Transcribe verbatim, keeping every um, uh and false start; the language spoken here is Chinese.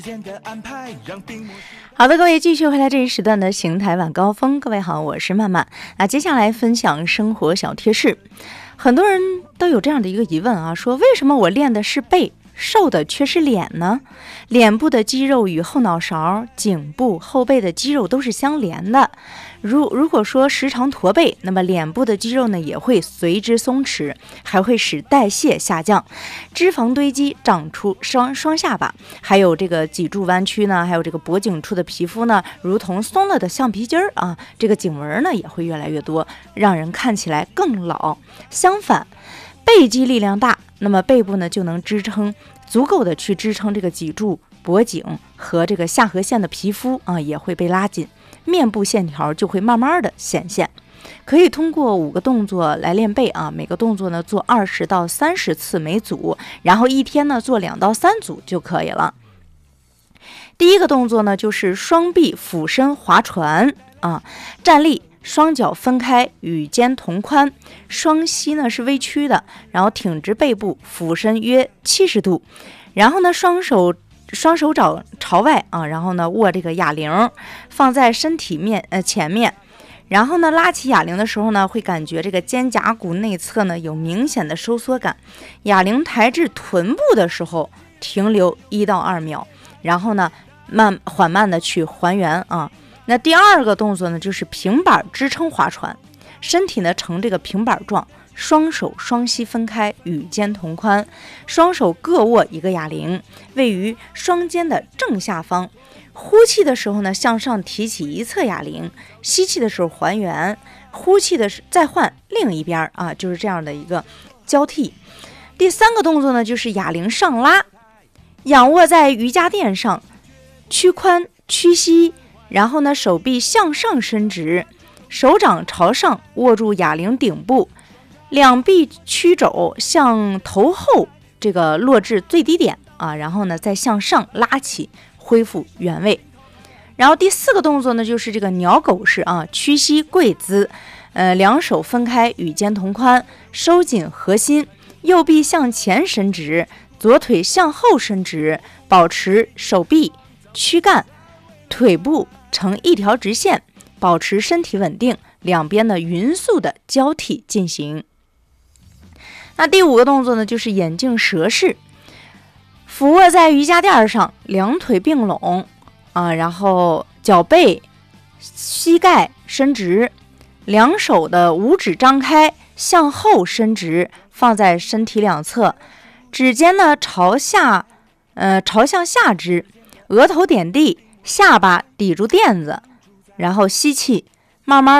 好的，各位继续回来这一时段的邢台晚高峰。各位好，我是曼曼。那接下来分享生活小贴士。很多人都有这样的一个疑问啊，说为什么我练的是背，瘦的却是脸呢？脸部的肌肉与后脑勺、颈部、后背的肌肉都是相连的。如如果说时常驼背，那么脸部的肌肉呢也会随之松弛，还会使代谢下降，脂肪堆积，长出双双下巴，还有这个脊柱弯曲呢，还有这个脖颈处的皮肤呢，如同松了的橡皮筋儿啊，这个颈纹呢也会越来越多，让人看起来更老。相反，背肌力量大，那么背部呢就能支撑足够的去支撑这个脊柱、脖颈和这个下颌线的皮肤啊，也会被拉紧，面部线条就会慢慢的显现。可以通过五个动作来练背啊，每个动作呢做二十到三十次每组，然后一天呢做两到三组就可以了。第一个动作呢就是双臂俯身划船啊，站立，双脚分开，与肩同宽，双膝呢是微曲的，然后挺直背部，俯身约七十度，然后呢双手双手掌朝外啊，然后呢握这个哑铃放在身体面呃前面，然后呢拉起哑铃的时候呢，会感觉这个肩胛骨内侧呢有明显的收缩感。哑铃抬至臀部的时候停留一到二秒，然后呢慢缓慢的去还原啊。那第二个动作呢就是平板支撑划船，身体呢呈这个平板状，双手双膝分开，与肩同宽，双手各握一个哑铃，位于双肩的正下方。呼气的时候呢，向上提起一侧哑铃，吸气的时候还原，呼气的时再换另一边啊，就是这样的一个交替。第三个动作呢，就是哑铃上拉，仰卧在瑜伽垫上，屈髋屈膝，然后呢手臂向上伸直，手掌朝上握住哑铃顶部，两臂屈肘向头后这个落至最低点啊，然后呢再向上拉起，恢复原位。然后第四个动作呢就是这个鸟狗式啊，屈膝跪姿，呃，两手分开，与肩同宽，收紧核心，右臂向前伸直，左腿向后伸直，保持手臂、躯干、腿部成一条直线，保持身体稳定，两边的匀速的交替进行。那第五个动作呢就是眼镜蛇式，俯卧在瑜伽垫上，两腿并拢啊，然后脚背、膝盖伸直，两手的五指张开，向后伸直，放在身体两侧，指尖呢朝下，呃，朝向下肢，额头点地，下巴抵住垫子，然后吸气，慢慢